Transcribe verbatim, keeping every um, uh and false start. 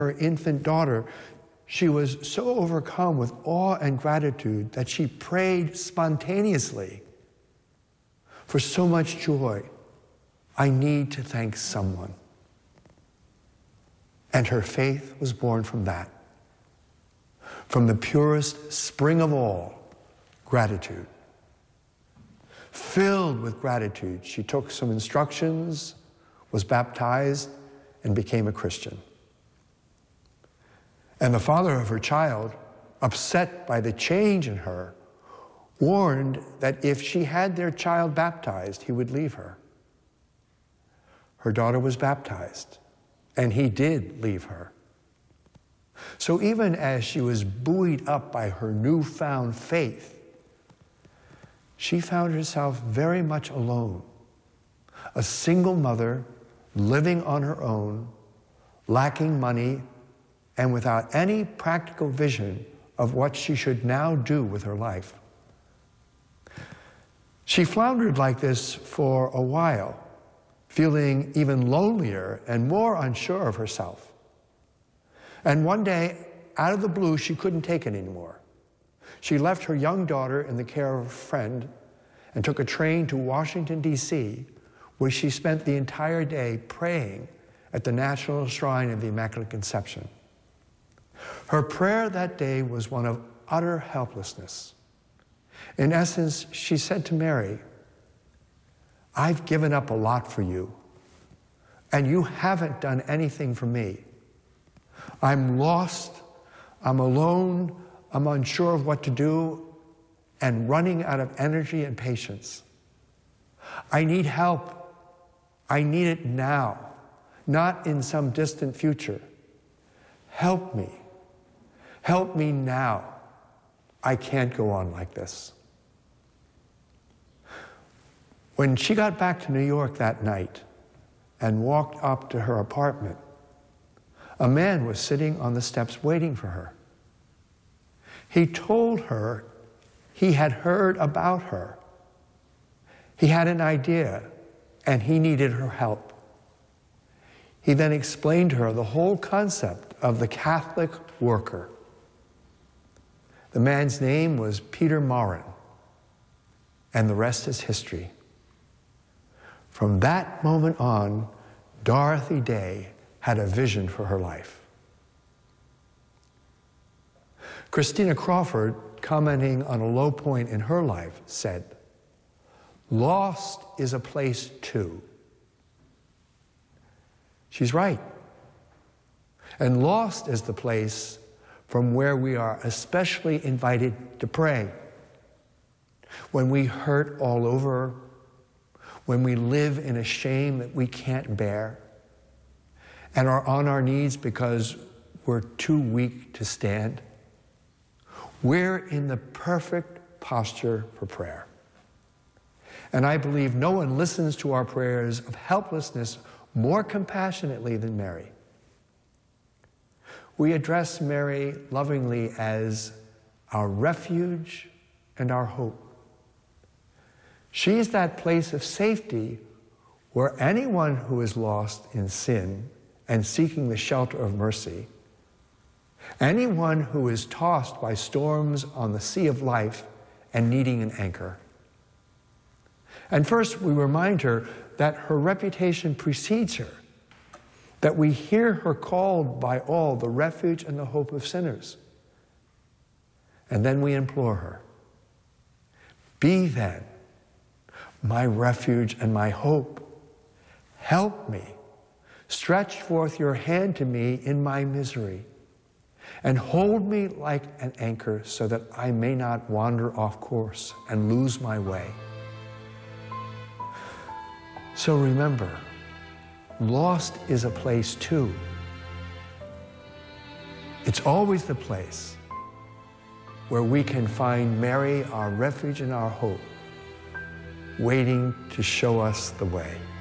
her infant daughter, she was so overcome with awe and gratitude that she prayed spontaneously for so much joy. I need to thank someone. And her faith was born from that, from the purest spring of all, gratitude. Filled with gratitude, she took some instructions, was baptized, and became a Christian. And the father of her child, upset by the change in her, warned that if she had their child baptized, he would leave her. Her daughter was baptized, and he did leave her. So even as she was buoyed up by her newfound faith, she found herself very much alone, a single mother living on her own, lacking money, and without any practical vision of what she should now do with her life. She floundered like this for a while, feeling even lonelier and more unsure of herself. And one day, out of the blue, she couldn't take it anymore. She left her young daughter in the care of a friend and took a train to Washington, D C, where she spent the entire day praying at the National Shrine of the Immaculate Conception. Her prayer that day was one of utter helplessness. In essence, she said to Mary, I've given up a lot for you, and you haven't done anything for me. I'm lost, I'm alone, I'm unsure of what to do, and running out of energy and patience. I need help. I need it now, not in some distant future. Help me. Help me now. I can't go on like this. When she got back to New York that night and walked up to her apartment, a man was sitting on the steps waiting for her. He told her he had heard about her. He had an idea, and he needed her help. He then explained to her the whole concept of the Catholic worker. The man's name was Peter Maurin, and the rest is history. From that moment on, Dorothy Day had a vision for her life. Christina Crawford, commenting on a low point in her life, said, "Lost is a place too." She's right. And lost is the place from where we are especially invited to pray. When we hurt all over, when we live in a shame that we can't bear, and are on our knees because we're too weak to stand, we're in the perfect posture for prayer. And I believe no one listens to our prayers of helplessness more compassionately than Mary. We address Mary lovingly as our refuge and our hope. She's that place of safety where anyone who is lost in sin and seeking the shelter of mercy, anyone who is tossed by storms on the sea of life and needing an anchor. And first, we remind her that her reputation precedes her, that we hear her called by all the refuge and the hope of sinners. And then we implore her, be then my refuge and my hope. Help me. Stretch forth your hand to me in my misery, and hold me like an anchor so that I may not wander off course and lose my way. So remember, lost is a place too. It's always the place where we can find Mary, our refuge and our hope, waiting to show us the way.